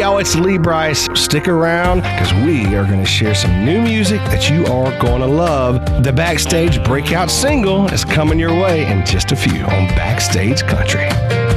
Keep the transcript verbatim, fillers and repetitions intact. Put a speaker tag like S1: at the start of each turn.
S1: y'all, it's Lee Brice. Stick around because we are going to share some new music that you are going to love. The Backstage breakout single is coming your way in just a few on Backstage Country.